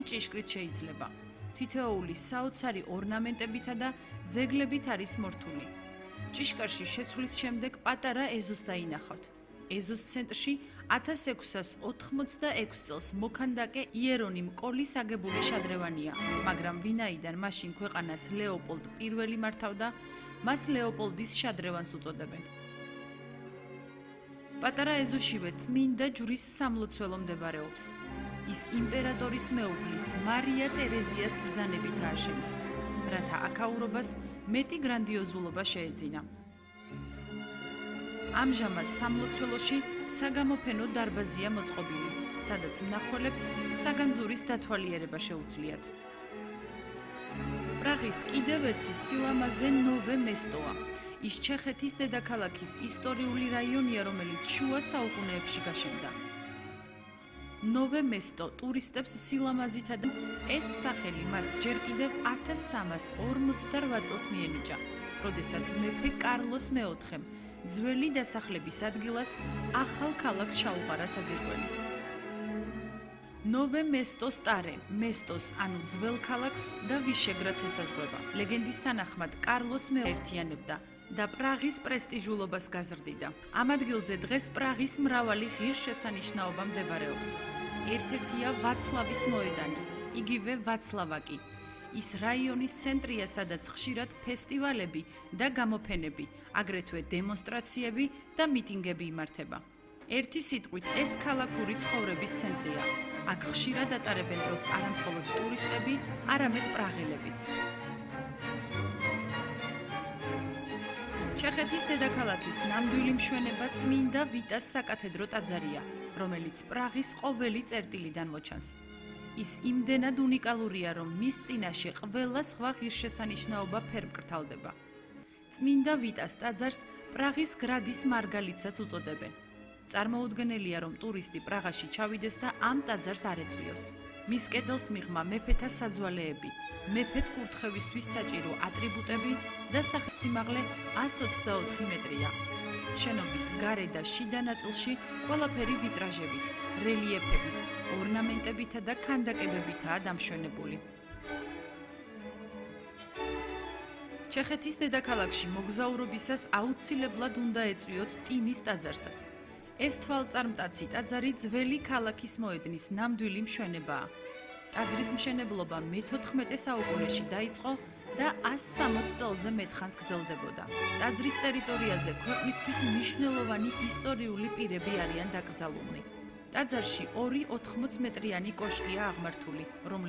ჭიშკრით შეიძლება. თითოეული საოცარი ორნამენტებითა და ძეგლებით არის მორთული. ჭიშკარში შეცვლის შემდეგ პატარა ეზოს დაინახავთ. ეზოს ცენტრში 1686 წელს მოქანდაკე იერონიმ კოლის აგებული შადრევანია, მაგრამ ვინაიდან მაშინ ქვეყანას ლეოპოლდ პირველი მართავდა, მას ლეოპოლდის შადრევანს უწოდებენ. პატარა ეზოშივე წმინდა ჯვრის სამლოცველო მდებარეობს. ის იმპერატორის მეუღლის მარია ტერეზიას ბრძანებით ააშენეს, რათა აქაურობას მეტი გრანდიოზულობა შეეძინა. ამჟამად სამლოცველოში საგამოფენო დარბაზია მოწყობილი, სადაც მნახველებს საგანძურის დათვალიერება შეუძლიათ. პრაღის კიდევ ერთი სილამაზე ნოვე მესტოა. ის ჩეხეთის დედაქალაქის ისტორიული რაიონია, რომელიც შუა საუკუნეებში გაშენდა. ნოვე მესტო ტურისტებს სილამაზითა და ეს სახელი მას ჯერ კიდევ 1348 წელს მიენიჭა, როდესაც მეფე კარლოს მეოთხემ ძველი დასახლების ადგილას ახალ ქალაქს ჩაუყარა საძირკველი. ნოვე მესტო სტარე, მესტოს ანუ ძველ ქალაქს და ვიშეგრადს ესაზღვრება. ლეგენდის თანახმად კარლოს მეოთხე ერთიანებდა და პრაღის პრესტიჟულობას გაზრდიდა. ამ ადგილზე დღეს პრაღის მრავალი ღირსშესანიშნაობა მდებარეობს. ერთ-ერთია ვაცლავის მოედანი, იგივე ვაცლავაკი. ის რაიონის ცენტრია, სადაც ხშირად ფესტივალები და გამოფენები, აგრეთვე დემონსტრაციები და მიტინგები იმართება. ერთი სიტყვით, ეს ქალაქური ცხოვრების ცენტრია. აქ ხშირად ატარებენ დროს არა მხოლოდ ტურისტები, არამედ პრაღელებიც. ჩეხეთის დედაქალაქის ნამდვილი მშვენება წმინდა ვიტას საკათედრო ტაძარია, რომელიც პრაღის ყოველი წერტილიდან მოჩანს. ის იმდენად უნიკალურია, რომ მის წინაშე ყველა სხვა ღირსშესანიშნაობა ფერმკრთალდება. წმინდა ვიტას ტაძარს პრაღის გრადის მარგალიტსაც უწოდებენ. წარმოუდგენელია, რომ ტურისტი პრაღაში ჩავიდეს და ამ ტაძარს არ ეწვიოს. მის კედელს მიღმა მეფეთა საძვალეები, მეფედ კურთხევისთვის საჭირო ატრიბუტები და სახელმწიფო 124 მეტრია. შენობის გარე და შიდა ნაწილში ყველაფერი ვიტრაჟებით, რელიეფებით, ორნამენტებითა და ქანდაკებებითაა დამშვენებული. ჩეხეთის დედაქალაქში მოგზაურობისას აუცილებლად უნდა ეწვიოთ ტინის ტაძარსაც. ეს თვალწარმტაცი ტაძარი ძველი ქალაქის მოედნის ნამდვილი მშვენებაა. ტაძრის მშენებლობა მე-14 საუკუნეში დაიწყო და 160 წელზე მეტხანს გრძელდებოდა. ტაძრის ტერიტორიაზე ქვეყნისთვის მნიშვნელოვანი ისტორიული პირები არიან დაკრძალულნი. ტაძარში 2 80 მეტრიანი კოშკია აღმართული, რომლის